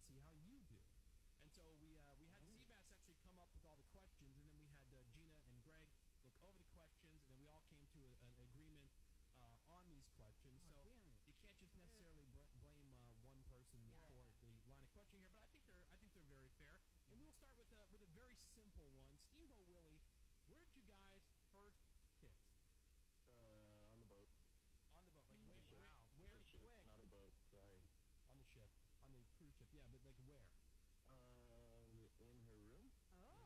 see how you do. And so we had Seabass actually come up with all the questions, and then we had Gina and Greg look over the questions, and then we all came to an agreement on these questions. So you can't just necessarily blame one person for the line of questioning here, but I think they're very fair. And we'll start with a very simple one. Steamboat Willie, where did you guys first kiss? On the boat. On the boat, like Where? Ship, not a boat. Sorry. On the ship, on the cruise ship. Yeah, but like where? In her room. Oh.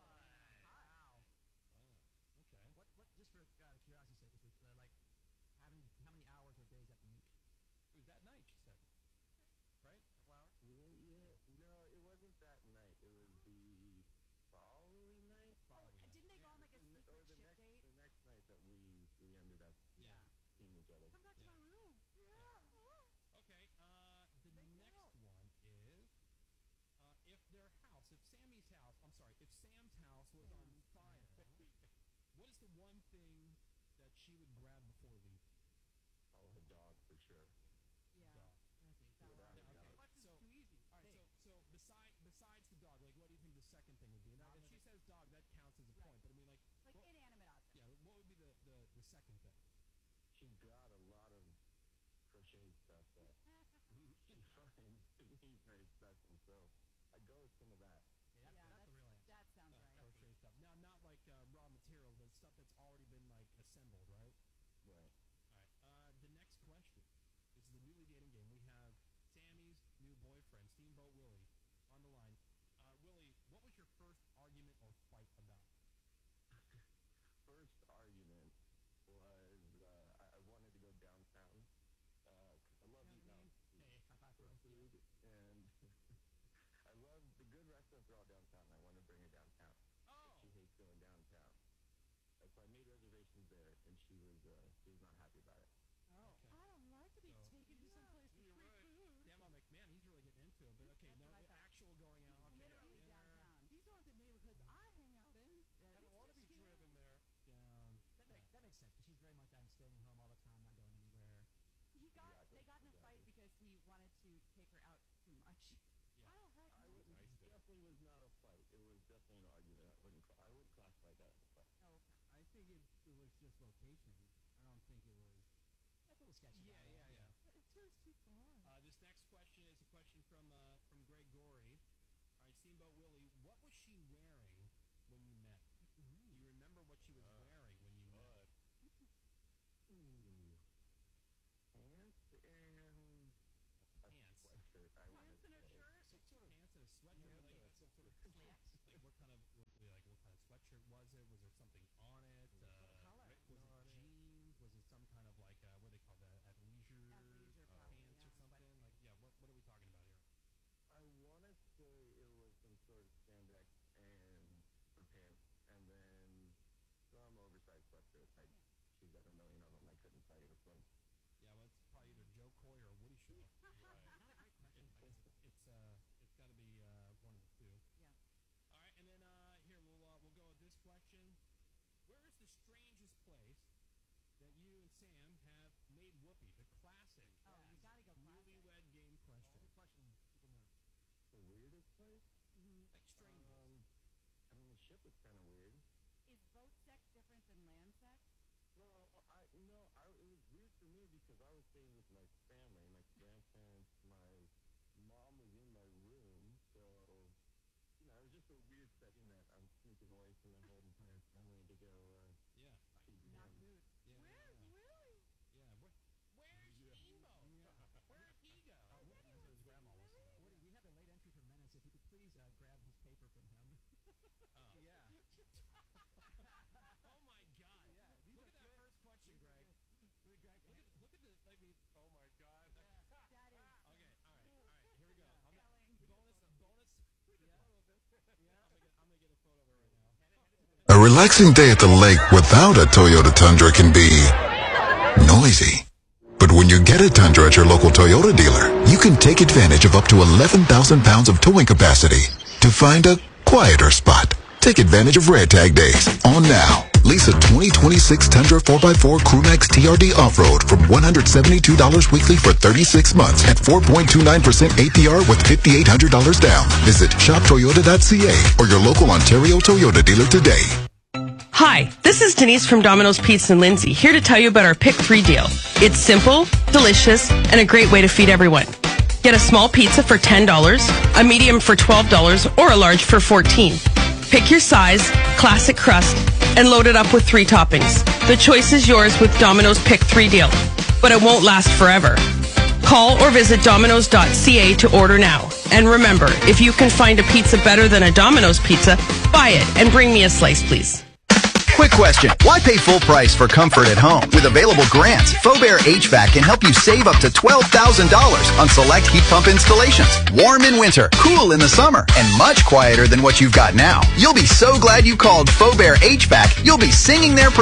Wow. Okay. What? Just for curiosity's sake, like how many hours or days at the beach? It was that night, she said. Right? Couple hours? Yeah. No, it wasn't that night. It was the following night. Didn't they go on like a secret Or ship date? the next night that we ended up seeing each other. Come back to my room. Okay. The next one is if their house, if Sammy's house, I'm sorry, if Sam's house was on fire, what is the one thing that she would grab before leaving? Oh, a dog for sure. Yeah. Dog. Without a doubt. So, too easy. all right, so besides the dog, like what do you think the second thing would be? Now, if she says dog, that counts as a point. But I mean, like Inanimate object. yeah, what would be the second thing? She got a lot of crochet stuff that she finds to be very special. So I'd go with some of that. Yeah, that's the real answer. That sounds right. Crochet stuff. Now, not like raw material, but stuff that's already been like assembled, right? Right. All right. The next question. This is the newly dating game. We have Sammy's new boyfriend, Steamboat Willie, on the line. Willie, what was your first argument or fight about? First argument was I wanted to go downtown. I love eating out for food, and I love the good restaurants are all downtown. I want to bring her downtown. Oh. But she hates going downtown. So I made reservations there, and she was not happy about it. Oh. Okay. I don't like to be taken to some place for free food. Damn, I'm like, man, he's really getting into it. But okay, no, what I the thought. actual going out. Okay, Literally dinner, downtown. These aren't the neighborhoods I hang out in. I don't want to be driven there. Down. That makes sense. 'Cause she's very much I'm staying home all the time, not going anywhere. They got in a fight because he wanted to take her out too much. Yeah. I don't like It definitely was not a fight. It was definitely an argument. I wouldn't classify that as a fight. Oh, okay. I think it was just location. I don't think it was. That's a little sketchy. Yeah. It turns too far. This next question is a question from Greg Gorey. All right, Steamboat Willie, what was she wearing when you met? Do you remember what she was wearing when you met? Ooh. Pants and a Pants. sweatshirt. I want Pants to and a say. shirt? Some sort of pants and a sweatshirt. Yeah, Like some sort of like what kind of sweatshirt was it? Was there something on it? color? Was it jeans? Was it some kind of like what do they call that? Athleisure probably, pants or something? Like what are we talking about here? I want to say it was some sort of spandex and for pants, and then some oversized sweatshirts. She's got a million of them. I couldn't tell you which one. Yeah, well, it's probably either Joe Coy or Woody Shaw. It's got to be one of the two. Yeah. All right, and then here we'll go with this question. Where is the strangest place that you and Sam have made whoopee? The classic. Oh, you gotta go classic. Newlywed game question. Question people know. The weirdest place? Like strangest. I mean, the ship was kind of weird. Is boat sex different than land sex? It was weird for me because I was staying with my family, my grandparents, my mom was in my room, so it was just a weird setting that I'm sneaking away from my whole entire family to go. Yeah. Not food. Yeah. Where's Willie? Yeah. Where's Steamboat? Where'd he go? His grandma was. Woody, we have a late entry from Menace. If you could please grab his paper from him. Yeah. Oh my God. Yeah. Look at that first question, Greg. Look at the. Oh my God. That is. Okay. All right. Here we go. Bonus. Yeah. I'm gonna get a photo of her right now. A relaxing day at the lake without a Toyota Tundra can be noisy. But when you get a Tundra at your local Toyota dealer, you can take advantage of up to 11,000 pounds of towing capacity to find a quieter spot. Take advantage of Red Tag Days on now. Lease a 2026 Tundra 4x4 Crewmax TRD Off-Road from $172 weekly for 36 months at 4.29% APR with $5,800 down. Visit shoptoyota.ca or your local Ontario Toyota dealer today. Hi, this is Denise from Domino's Pizza in Lindsay, here to tell you about our Pick 3 deal. It's simple, delicious, and a great way to feed everyone. Get a small pizza for $10, a medium for $12, or a large for $14. Pick your size, classic crust, and load it up with 3 toppings. The choice is yours with Domino's Pick 3 deal, but it won't last forever. Call or visit Domino's.ca to order now. And remember, if you can find a pizza better than a Domino's pizza, buy it and bring me a slice, please. Quick question. Why pay full price for comfort at home? With available grants, Faubourg HVAC can help you save up to $12,000 on select heat pump installations. Warm in winter, cool in the summer, and much quieter than what you've got now. You'll be so glad you called Faubourg HVAC, you'll be singing their